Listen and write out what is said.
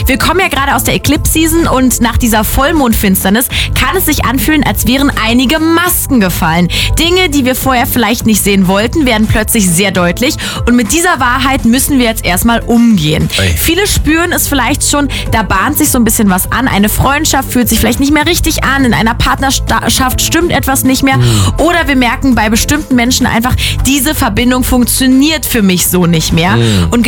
Wir kommen ja gerade aus der Eclipse-Season und nach dieser Vollmondfinsternis kann es sich anfühlen, als wären einige Masken gefallen. Dinge, die wir vorher vielleicht nicht sehen wollten, werden plötzlich sehr deutlich und mit dieser Wahrheit müssen wir jetzt erstmal umgehen. Viele spüren es vielleicht schon, da bahnt sich so ein bisschen was an. Eine Freundschaft fühlt sich vielleicht nicht mehr richtig an, in einer Partnerschaft stimmt etwas nicht mehr oder wir merken bei bestimmten Menschen einfach, diese Verbindung funktioniert für mich so nicht mehr. Und